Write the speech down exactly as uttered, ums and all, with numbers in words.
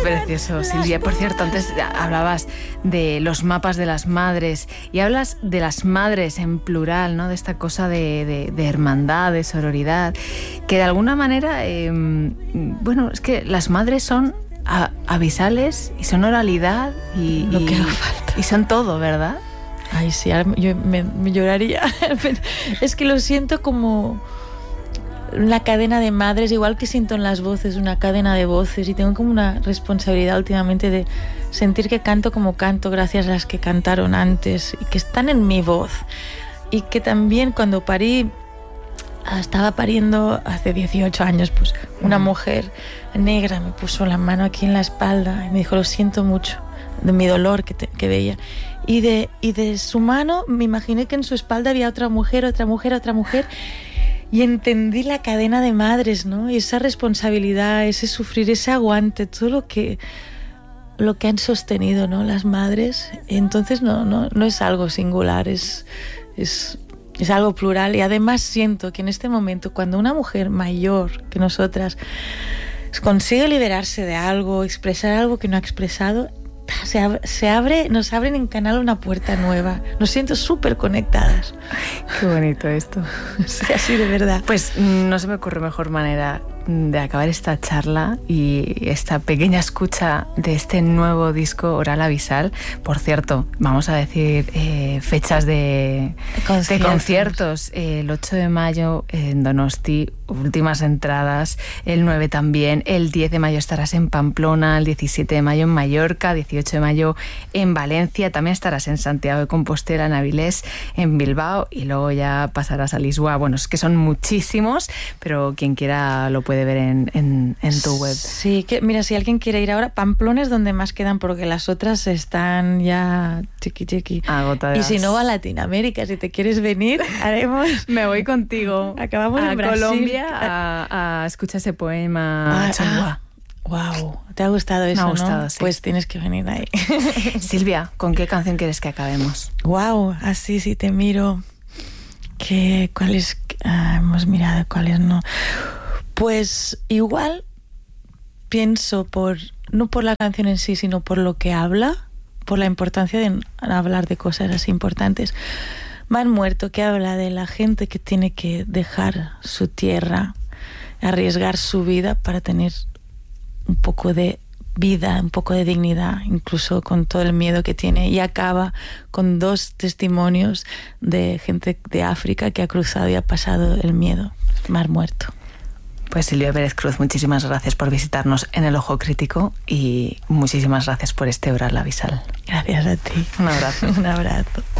precioso, Silvia. Por cierto, antes hablabas de los mapas de las madres y hablas de las madres en plural, ¿no? De esta cosa de, de, de hermandad, de sororidad, que de alguna manera, eh, bueno, es que las madres son a, abisales y son oralidad y, lo que y, haga falta. Y son todo, ¿verdad? Ay, sí, ahora yo me, me lloraría. Es que lo siento como una cadena de madres, igual que siento en las voces, una cadena de voces, y tengo como una responsabilidad últimamente de sentir que canto como canto gracias a las que cantaron antes y que están en mi voz. Y que también cuando parí, estaba pariendo hace dieciocho años, pues una mujer negra me puso la mano aquí en la espalda y me dijo, lo siento mucho, de mi dolor que, te, que veía. Y de, y de su mano me imaginé que en su espalda había otra mujer, otra mujer, otra mujer. Y entendí la cadena de madres, ¿no? Y esa responsabilidad, ese sufrir, ese aguante, todo lo que, lo que han sostenido, ¿no? Las madres. Entonces no, no, no es algo singular, es, es, es algo plural. Y además siento que en este momento, cuando una mujer mayor que nosotras consigue liberarse de algo, expresar algo que no ha expresado, Se abre, se abre, nos abren en canal una puerta nueva. Nos siento súper conectadas. Qué bonito esto. Sí, así de verdad. Pues no se me ocurre mejor manera de acabar esta charla y esta pequeña escucha de este nuevo disco Oral Abisal. Por cierto, vamos a decir eh, fechas de conciertos. De conciertos. El ocho de mayo en Donosti, últimas entradas. El nueve también. El diez de mayo estarás en Pamplona. El diecisiete de mayo en Mallorca. dieciocho de mayo en Valencia. También estarás en Santiago de Compostela, en Avilés, en Bilbao, y luego ya pasarás a Lisboa. Bueno, es que son muchísimos, pero quien quiera lo puede ver en, en, en tu web. Sí, que mira, si alguien quiere ir ahora, Pamplona es donde más quedan, porque las otras están ya chiqui chiqui. Agotadas. Y si no, a Latinoamérica, si te quieres venir, haremos... Me voy contigo. Acabamos a en Brasil. Colombia a, a escuchar ese poema. Ah, ah. Wow, ¿te ha gustado eso? Me ha gustado, ¿no? sí. Pues tienes que venir ahí. Silvia, ¿con qué canción quieres que acabemos? Wow, así si te miro, que cuáles ah, hemos mirado, cuáles no. Pues igual pienso por no por la canción en sí, sino por lo que habla, por la importancia de hablar de cosas así importantes. Mar Muerto, que habla de la gente que tiene que dejar su tierra, arriesgar su vida para tener un poco de vida, un poco de dignidad, incluso con todo el miedo que tiene, y acaba con dos testimonios de gente de África que ha cruzado y ha pasado el miedo. Mar Muerto. Pues Silvia Pérez Cruz, muchísimas gracias por visitarnos en El Ojo Crítico y muchísimas gracias por este Oral Abisal. Gracias a ti. Un abrazo. Un abrazo.